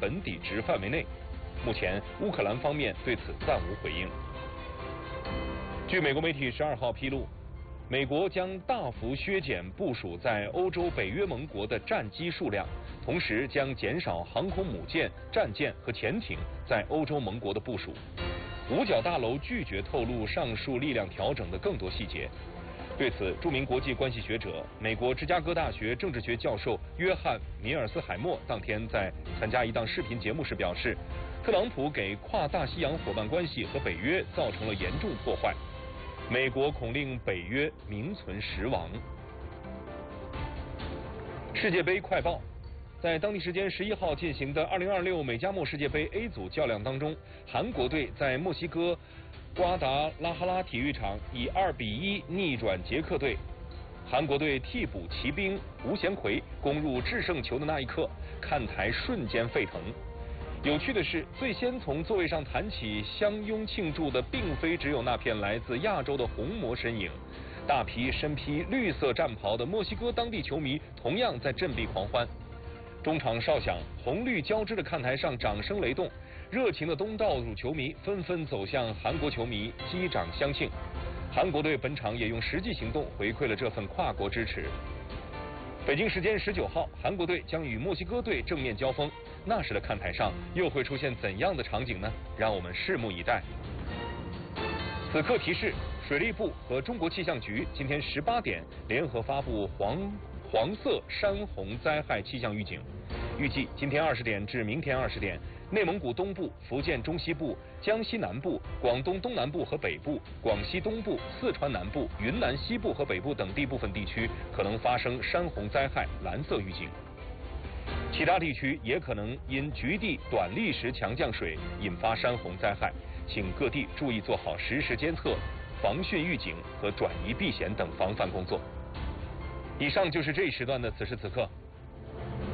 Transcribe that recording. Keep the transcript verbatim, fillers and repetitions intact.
本抵制范围内。目前，乌克兰方面对此暂无回应。据美国媒体十二号披露，美国将大幅削减部署在欧洲北约盟国的战机数量，同时将减少航空母舰、战舰和潜艇在欧洲盟国的部署。五角大楼拒绝透露上述力量调整的更多细节。对此，著名国际关系学者、美国芝加哥大学政治学教授约翰·米尔斯海默当天在参加一档视频节目时表示，特朗普给跨大西洋伙伴关系和北约造成了严重破坏，美国恐令北约名存实亡。世界杯快报。在当地时间十一号进行的二零二六美加墨世界杯 A 组较量当中，韩国队在墨西哥瓜达拉哈拉体育场以二比一逆转捷克队。韩国队替补骑兵吴贤奎攻入制胜球的那一刻，看台瞬间沸腾。有趣的是，最先从座位上弹起相拥庆祝的，并非只有那片来自亚洲的红魔身影，大批身披绿色战袍的墨西哥当地球迷同样在振臂狂欢。中场哨响，红绿交织的看台上掌声雷动，热情的东道主球迷纷纷走向韩国球迷击掌相庆。韩国队本场也用实际行动回馈了这份跨国支持。北京时间十九号，韩国队将与墨西哥队正面交锋，那时的看台上又会出现怎样的场景呢？让我们拭目以待。此刻提示，水利部和中国气象局今天十八点联合发布黄黄色山洪灾害气象预警。预计今天二十点至明天二十点，内蒙古东部、福建中西部、江西南部、广东东南部和北部、广西东部、四川南部、云南西部和北部等地部分地区可能发生山洪灾害蓝色预警。其他地区也可能因局地短砾石强降水引发山洪灾害，请各地注意做好实时监测、防汛预警和转移避险等防范工作。以上就是这一时段的此时此刻。